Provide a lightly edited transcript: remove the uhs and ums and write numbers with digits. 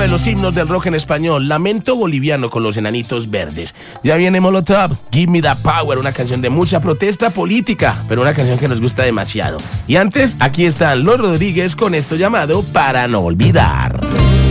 de los himnos del rock en español, Lamento Boliviano con los Enanitos Verdes. Ya viene Molotov, Give Me That Power, una canción de mucha protesta política, pero una canción que nos gusta demasiado. Y antes, aquí están Los Rodríguez con esto llamado Para No Olvidar.